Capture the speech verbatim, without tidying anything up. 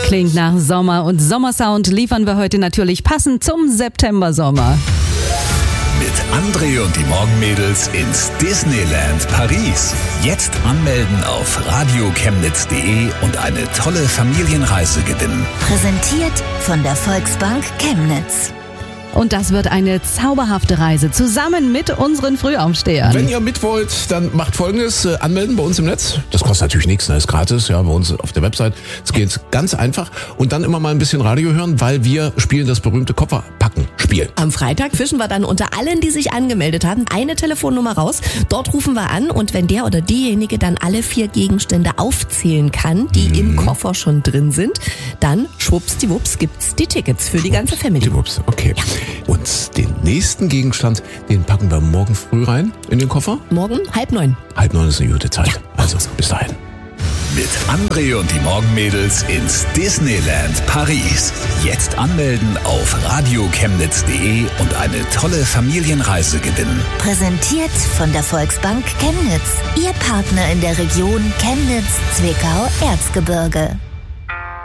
Klingt nach Sommer und Sommersound liefern wir heute natürlich passend zum September-Sommer. Mit André und die Morgenmädels ins Disneyland Paris. Jetzt anmelden auf radio chemnitz punkt de und eine tolle Familienreise gewinnen. Präsentiert von der Volksbank Chemnitz. Und das wird eine zauberhafte Reise zusammen mit unseren Frühaufstehern. Wenn ihr mit wollt, dann macht Folgendes, äh, anmelden bei uns im Netz. Das kostet natürlich nichts, ne? Ist gratis, ja, bei uns auf der Website. Es geht ganz einfach. Und dann immer mal ein bisschen Radio hören, weil wir spielen das berühmte Kofferpacken-Spiel. Am Freitag fischen wir dann unter allen, die sich angemeldet haben, eine Telefonnummer raus. Dort rufen wir an und wenn der oder diejenige dann alle vier Gegenstände aufzählen kann, die mhm. im Koffer schon drin sind, dann schwuppsdiwupps gibt's die Tickets für die ganze Family. Schwuppsdiwupps, okay. Ja. Und den nächsten Gegenstand, den packen wir morgen früh rein in den Koffer? Morgen halb neun. Halb neun ist eine gute Zeit. Ja. Also bis dahin. Mit André und die Morgenmädels ins Disneyland Paris. Jetzt anmelden auf radio chemnitz punkt de und eine tolle Familienreise gewinnen. Präsentiert von der Volksbank Chemnitz. Ihr Partner in der Region Chemnitz, Zwickau, Erzgebirge.